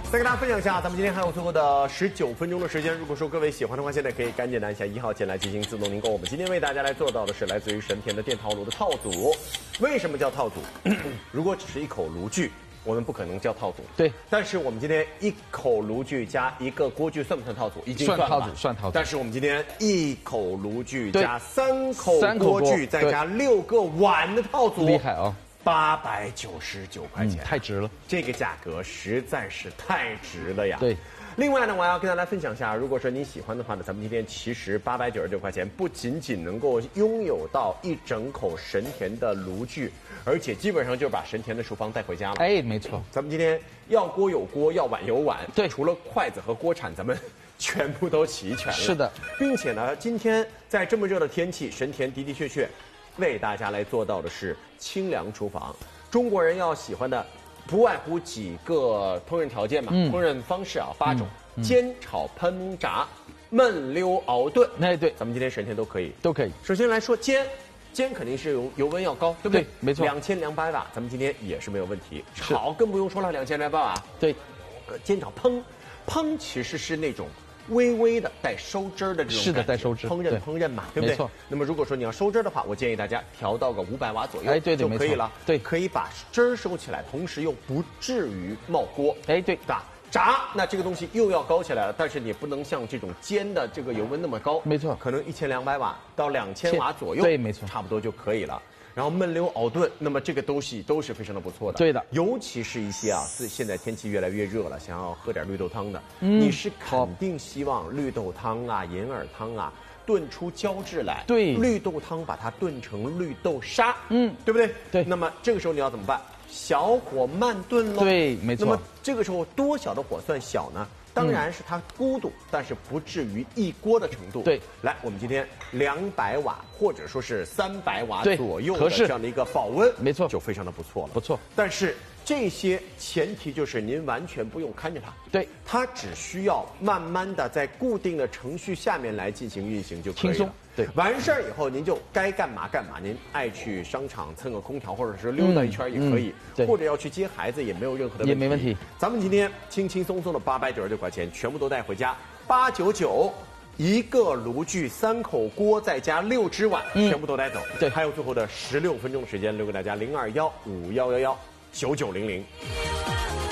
再跟大家分享一下，咱们今天还有最后的19分钟的时间。如果说各位喜欢的话，现在可以赶紧按下1号键来进行自动订购。我们今天为大家来做到的是来自于神田的电陶炉的套组。为什么叫套组？如果只是一口炉具，我们不可能叫套组。 对。 但是我们今天一口炉具加一个锅具，算不算套组？已经算了吧。 算套组。 但是我们今天一口炉具加3口锅具，再加6个碗的套组， 厉害啊 ！899块钱， 太值了。 这个价格实在是太值了呀。 对。 另外呢，我要跟大家分享一下，如果说你喜欢的话呢，咱们今天其实899块钱不仅仅能够拥有到一整口神田的炉具，而且基本上就把神田的厨房带回家了。 哎，没错。 咱们今天要锅有锅，要碗有碗。 对， 除了筷子和锅铲，咱们全部都齐全了。 是的， 并且呢，今天在这么热的天气，神田的确为大家来做到的是清凉厨房。中国人要喜欢的不外乎几个烹饪条件嘛，烹饪方式啊8种：煎、炒、烹、炸、焖、溜、熬、炖。 哎，对， 咱们今天神田都可以。首先来说煎肯定是油温要高，对不对？ 没错。 2200瓦，咱们今天也是没有问题。炒更不用说了，2200瓦。 对。 煎炒烹其实是那种微微的带收汁儿的这种感觉， 是的，带收汁。 烹饪嘛，对不对？ 没错。 那么如果说你要收汁的话，我建议大家调到个500瓦左右， 哎，对， 就可以了。 对， 可以把汁儿收起来，同时又不至于冒锅。 哎，对。 炸，那这个东西又要高起来了，但是你不能像这种煎的这个油温那么高。 没错。 可能1200瓦到2000瓦左右。 对，没错。 差不多就可以了。然后焖溜熬炖，那么这个东西都是非常的不错的。 对的。 尤其是一些现在天气越来越热了，想要喝点绿豆汤的，你是肯定希望绿豆汤啊、银耳汤啊炖出胶质来。 对。 绿豆汤把它炖成绿豆沙，对不对？ 对。 那么这个时候你要怎么办？小火慢炖喽。 对，没错。 那么这个时候多小的火算小呢？当然是它咕嘟，但是不至于一锅的程度。 对， 来，我们今天200瓦或者说是300瓦左右的这样的一个保温， 没错， 就非常的不错了。 不错。 但是这些前提就是您完全不用看着它， 对， 它只需要慢慢的在固定的程序下面来进行运行就可以了。 轻松。对， 完事儿以后您就该干嘛干嘛，您爱去商场蹭个空调，或者是溜达一圈也可以，或者要去接孩子也没有任何的问题， 也没问题。 咱们今天轻轻松松的899块钱全部都带回家，899。一个炉具，3口锅，再加6只碗，全部都带走。 对， 还有最后的16分钟的时间留给大家，0215119900。